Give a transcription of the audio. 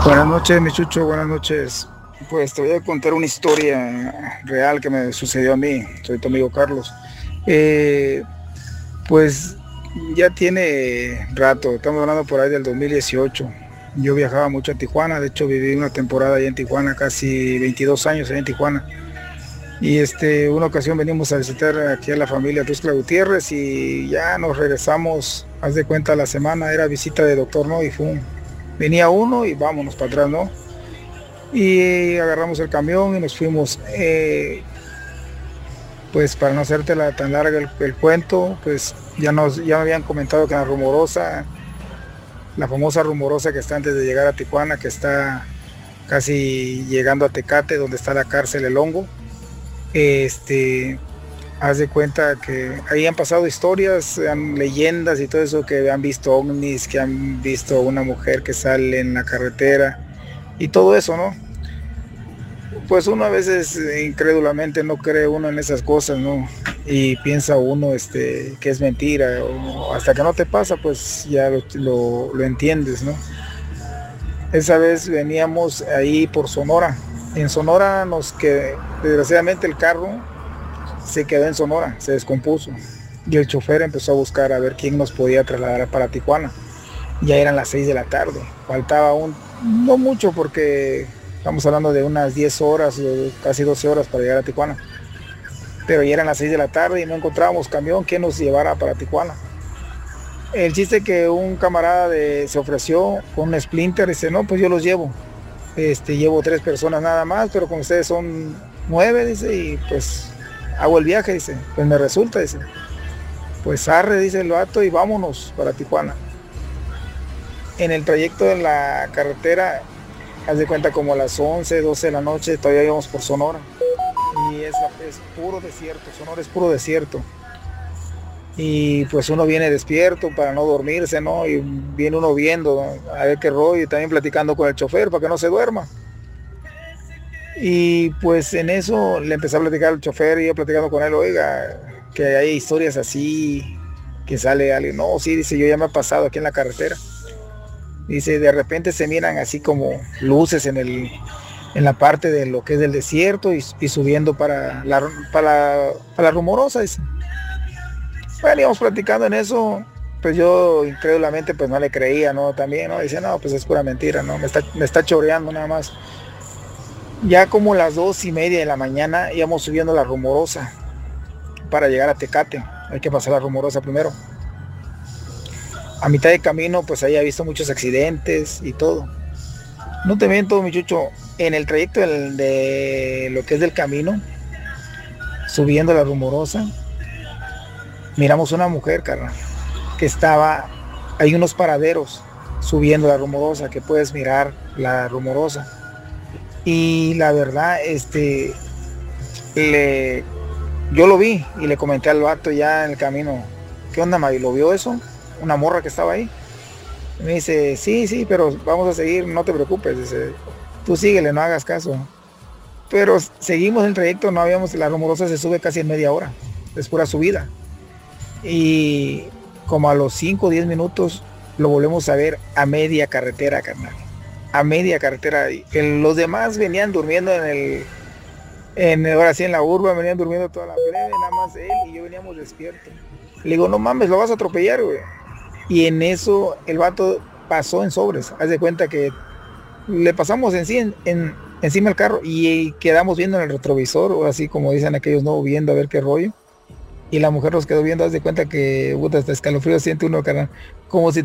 Buenas noches, mi Chucho, buenas noches. Pues te voy a contar una historia real que me sucedió a mí. Soy tu amigo Carlos. Eh, pues ya tiene rato, estamos hablando por ahí del 2018. Yo viajaba mucho a Tijuana, de hecho viví una temporada allá en Tijuana, casi 22 años allá en Tijuana. Y una ocasión venimos a visitar aquí a la familia Tuscla Gutiérrez y ya nos regresamos, haz de cuenta la semana, era visita de doctor, ¿no? Venía uno y vámonos para atrás, ¿no? Y agarramos el camión y nos fuimos. Pues para no hacerte tan larga el cuento, pues ya me habían comentado que en la Rumorosa, la famosa Rumorosa que está antes de llegar a Tijuana, que está casi llegando a Tecate, donde está la cárcel El Hongo, haz de cuenta que ahí han pasado historias, leyendas y todo eso, que han visto ovnis, que han visto una mujer que sale en la carretera y todo eso, ¿no? Pues uno a veces incrédulamente no cree uno en esas cosas, ¿no? Y piensa uno que es mentira, o hasta que no te pasa, pues ya lo entiendes, ¿no? Esa vez veníamos ahí por Sonora. En Sonora desgraciadamente el carro se quedó en Sonora, se descompuso. Y el chofer empezó a buscar a ver quién nos podía trasladar para Tijuana. Ya eran las 6 de la tarde. Faltaba no mucho porque estamos hablando de unas 10 horas, casi 12 horas para llegar a Tijuana. Pero ya eran las 6 de la tarde y no encontrábamos camión que nos llevara para Tijuana. El chiste que un camarada se ofreció con un Sprinter, dice, no, pues yo los llevo. Llevo 3 personas nada más, pero con ustedes son 9, dice, y pues hago el viaje, dice. Pues me resulta, dice. Pues arre, dice el vato, y vámonos para Tijuana. En el trayecto de la carretera, haz de cuenta como a las 11, 12 de la noche, todavía íbamos por Sonora. Y es puro desierto, Sonora es puro desierto. Y pues uno viene despierto para no dormirse, ¿no? Y viene uno viendo, ¿no? A ver qué rollo, y también platicando con el chofer para que no se duerma. Y pues en eso le empecé a platicar al chofer y yo platicando con él, oiga, que hay historias así, que sale alguien. No, sí, dice, yo ya me ha pasado aquí en la carretera. Dice, de repente se miran así como luces en la parte de lo que es del desierto y subiendo para la Rumorosa, dice. Bueno, íbamos platicando en eso, pues yo incrédulamente pues no le creía, ¿no? También, ¿no? Dice, no, pues es pura mentira, ¿no? Me está choreando nada más. Ya como las 2:30 de la mañana íbamos subiendo la Rumorosa para llegar a Tecate. Hay que pasar la Rumorosa primero. A mitad de camino, pues ahí he visto muchos accidentes y todo. No te miento, mi Chucho, en el trayecto de lo que es del camino, subiendo la Rumorosa, miramos una mujer, carnal, que hay unos paraderos subiendo la Rumorosa, que puedes mirar la Rumorosa. Y la verdad, yo lo vi y le comenté al vato ya en el camino, ¿qué onda, Mavi? ¿Lo vio eso? Una morra que estaba ahí. Y me dice, sí, pero vamos a seguir, no te preocupes, dice, tú síguele, no hagas caso. Pero seguimos el trayecto, la Rumorosa se sube casi en media hora, es pura subida. Y como a los 5 o 10 minutos lo volvemos a ver a media carretera, carnal. A media carretera. Los demás venían durmiendo ahora sí en la urba, venían durmiendo toda la plebe, nada más él y yo veníamos despiertos. Le digo, no mames, lo vas a atropellar, güey. Y en eso el vato pasó en sobres. Haz de cuenta que le pasamos encima el carro y quedamos viendo en el retrovisor, o así como dicen aquellos, no, viendo a ver qué rollo. Y la mujer nos quedó viendo, haz de cuenta que, puta, hasta escalofrío siente uno, carnal. Como si